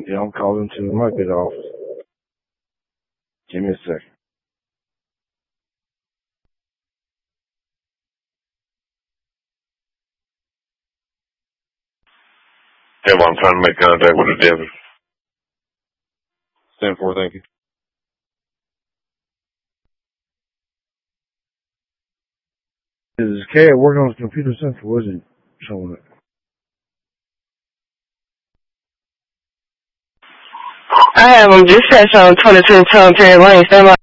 Yeah, I'm calling to my good office. Give me a second. Yeah, well, I'm trying to make contact with the deputy. 10-4, thank you. Is this cat working on his computer center? Or is it showing it? I have him dispatched on 22 Tom Perry Lane. Stand by.